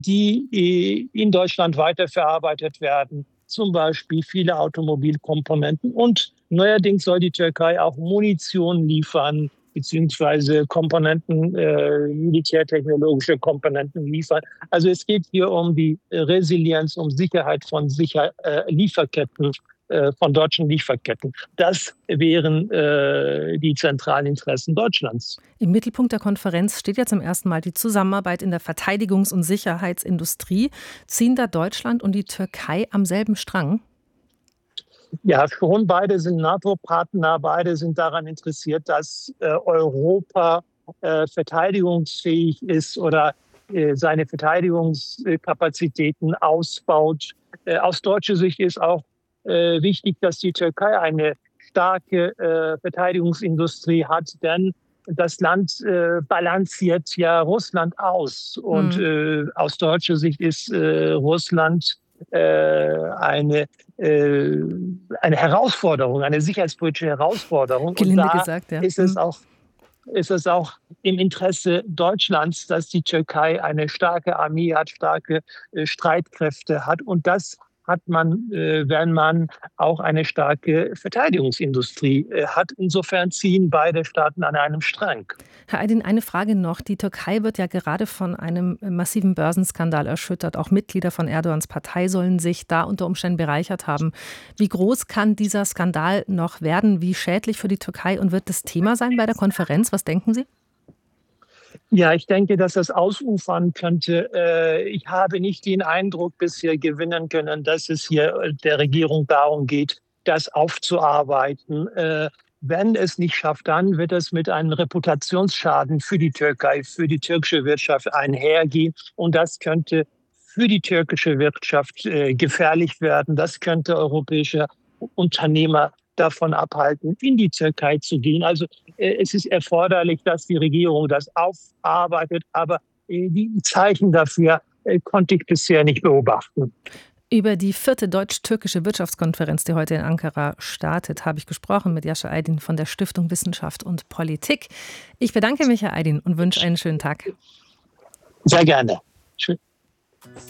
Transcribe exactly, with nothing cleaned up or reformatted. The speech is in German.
die in Deutschland weiterverarbeitet werden, zum Beispiel viele Automobilkomponenten. Und neuerdings soll die Türkei auch Munition liefern, beziehungsweise Komponenten, äh, militärtechnologische Komponenten liefern. Also es geht hier um die Resilienz, um Sicherheit von Sicher- äh, Lieferketten, äh, von deutschen Lieferketten. Das wären äh, die zentralen Interessen Deutschlands. Im Mittelpunkt der Konferenz steht ja zum ersten Mal die Zusammenarbeit in der Verteidigungs- und Sicherheitsindustrie. Ziehen da Deutschland und die Türkei am selben Strang? Ja, schon beide sind NATO-Partner, beide sind daran interessiert, dass äh, Europa äh, verteidigungsfähig ist oder äh, seine Verteidigungskapazitäten ausbaut. Äh, aus deutscher Sicht ist auch äh, wichtig, dass die Türkei eine starke äh, Verteidigungsindustrie hat, denn das Land äh, balanciert ja Russland aus. Und Hm. äh, aus deutscher Sicht ist äh, Russland äh, eine äh, eine Herausforderung, eine sicherheitspolitische Herausforderung. Und Gelinde da gesagt, ja. ist es auch, ist es auch im Interesse Deutschlands, dass die Türkei eine starke Armee hat, starke äh, Streitkräfte hat. Und das hat man, äh, wenn man auch eine starke Verteidigungsindustrie äh, hat. Insofern ziehen beide Staaten an einem Strang. Herr Aydin, eine Frage noch. Die Türkei wird ja gerade von einem massiven Börsenskandal erschüttert. Auch Mitglieder von Erdogans Partei sollen sich da unter Umständen bereichert haben. Wie groß kann dieser Skandal noch werden? Wie schädlich für die Türkei? Und wird das Thema sein bei der Konferenz? Was denken Sie? Ja, ich denke, dass das ausufern könnte. Ich habe nicht den Eindruck bisher gewinnen können, dass es hier der Regierung darum geht, das aufzuarbeiten. Wenn es nicht schafft, dann wird es mit einem Reputationsschaden für die Türkei, für die türkische Wirtschaft einhergehen. Und das könnte für die türkische Wirtschaft gefährlich werden. Das könnte europäische Unternehmer davon abhalten, in die Türkei zu gehen. Also äh, es ist erforderlich, dass die Regierung das aufarbeitet, aber äh, die Zeichen dafür äh, konnte ich bisher nicht beobachten. Über die vierte deutsch-türkische Wirtschaftskonferenz, die heute in Ankara startet, habe ich gesprochen mit Yaşar Aydin von der Stiftung Wissenschaft und Politik. Ich bedanke mich, Herr Aydin, und wünsche einen schönen Tag. Sehr gerne. Schön.